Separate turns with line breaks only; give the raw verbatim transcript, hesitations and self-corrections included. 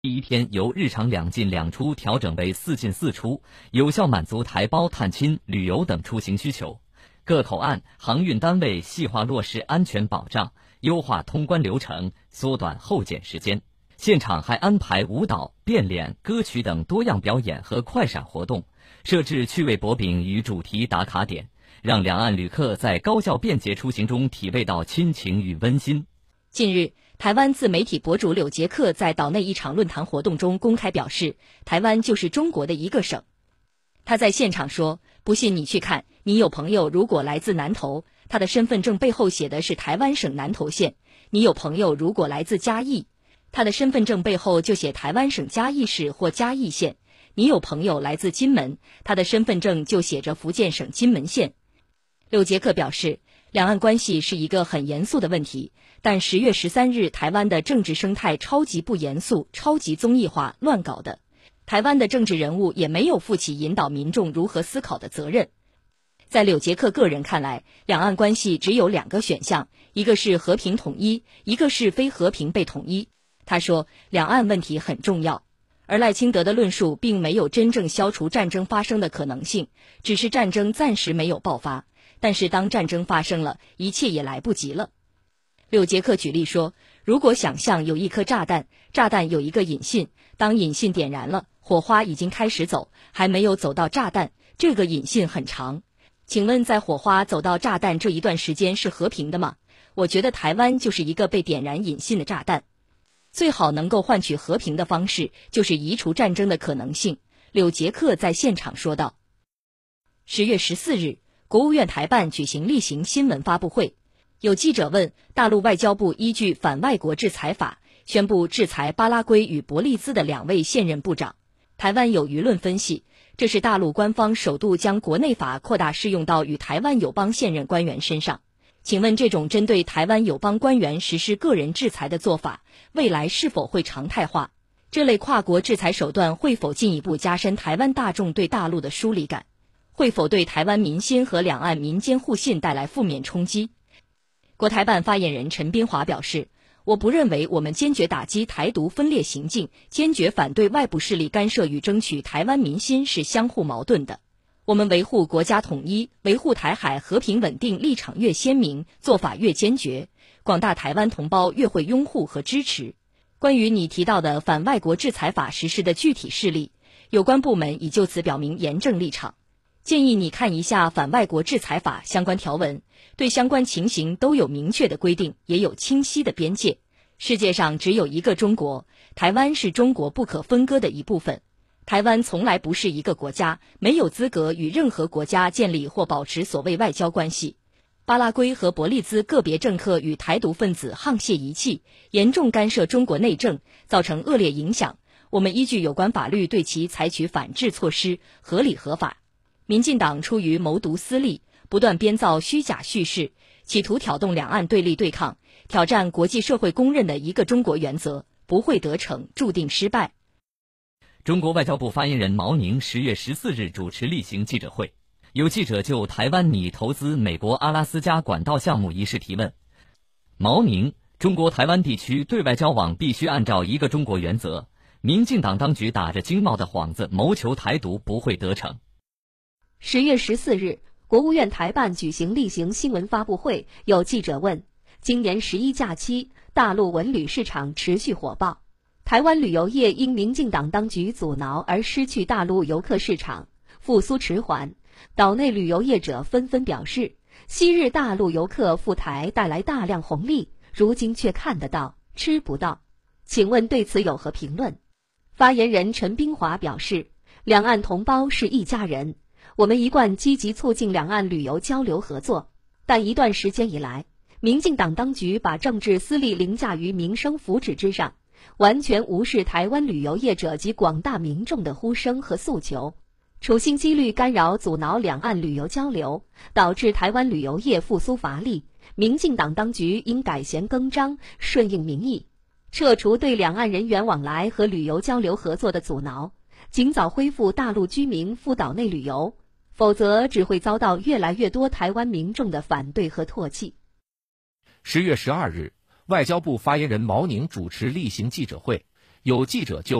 第一天由日常两进两出调整为四进四出，有效满足台胞探亲、旅游等出行需求。各口岸、航运单位细化落实安全保障，优化通关流程，缩短候检时间。现场还安排舞蹈、变脸、歌曲等多样表演和快闪活动，设置趣味薄饼与主题打卡点，让两岸旅客在高效便捷出行中体味到亲情与温馨。
近日，台湾自媒体博主柳杰克在岛内一场论坛活动中公开表示，台湾就是中国的一个省。他在现场说，不信你去看，你有朋友如果来自南投，他的身份证背后写的是台湾省南投县；你有朋友如果来自嘉义，他的身份证背后就写台湾省嘉义市或嘉义县；你有朋友来自金门，他的身份证就写着福建省金门县。柳杰克表示，两岸关系是一个很严肃的问题，但十月十三日台湾的政治生态超级不严肃、超级综艺化、乱搞的。台湾的政治人物也没有负起引导民众如何思考的责任。在柳杰克个人看来，两岸关系只有两个选项，一个是和平统一，一个是非和平被统一。他说，两岸问题很重要，而赖清德的论述并没有真正消除战争发生的可能性，只是战争暂时没有爆发，但是当战争发生了，一切也来不及了。柳杰克举例说，如果想象有一颗炸弹，炸弹有一个引信，当引信点燃了，火花已经开始走，还没有走到炸弹，这个引信很长。请问在火花走到炸弹这一段时间是和平的吗？我觉得台湾就是一个被点燃引信的炸弹。最好能够换取和平的方式，就是移除战争的可能性。柳杰克在现场说道。十月十四日，国务院台办举行例行新闻发布会，有记者问，大陆外交部依据反外国制裁法，宣布制裁巴拉圭与伯利兹的两位现任部长。台湾有舆论分析，这是大陆官方首度将国内法扩大适用到与台湾友邦现任官员身上。请问这种针对台湾友邦官员实施个人制裁的做法，未来是否会常态化？这类跨国制裁手段会否进一步加深台湾大众对大陆的疏离感？会否对台湾民心和两岸民间互信带来负面冲击？国台办发言人陈斌华表示，我不认为我们坚决打击台独分裂行径，坚决反对外部势力干涉与争取台湾民心是相互矛盾的。我们维护国家统一、维护台海和平稳定立场越鲜明，做法越坚决，广大台湾同胞越会拥护和支持。关于你提到的反外国制裁法实施的具体事例，有关部门已就此表明严正立场。建议你看一下反外国制裁法相关条文，对相关情形都有明确的规定，也有清晰的边界。世界上只有一个中国，台湾是中国不可分割的一部分。台湾从来不是一个国家，没有资格与任何国家建立或保持所谓外交关系。巴拉圭和伯利兹个别政客与台独分子沆瀣一气，严重干涉中国内政，造成恶劣影响。我们依据有关法律对其采取反制措施，合理合法。民进党出于谋独私利，不断编造虚假叙事，企图挑动两岸对立对抗，挑战国际社会公认的一个中国原则，不会得逞，注定失败。
中国外交部发言人毛宁十月十四日主持例行记者会，有记者就台湾拟投资美国阿拉斯加管道项目一事提问。毛宁，中国台湾地区对外交往必须按照一个中国原则，民进党当局打着经贸的幌子谋求台独不会得逞。
十月十四日，国务院台办举行例行新闻发布会，有记者问，今年十一假期，大陆文旅市场持续火爆，台湾旅游业因民进党当局阻挠而失去大陆游客市场，复苏迟缓。岛内旅游业者纷纷表示，昔日大陆游客赴台带来大量红利，如今却看得到，吃不到。请问对此有何评论？发言人陈斌华表示，两岸同胞是一家人，我们一贯积极促进两岸旅游交流合作，但一段时间以来，民进党当局把政治私利凌驾于民生福祉之上，完全无视台湾旅游业者及广大民众的呼声和诉求，处心积虑干扰阻挠两岸旅游交流，导致台湾旅游业复苏乏力。民进党当局应改弦更张，顺应民意，撤除对两岸人员往来和旅游交流合作的阻挠，尽早恢复大陆居民赴岛内旅游，否则只会遭到越来越多台湾民众的反对和唾弃。
十月十二日，外交部发言人毛宁主持例行记者会，
有记者就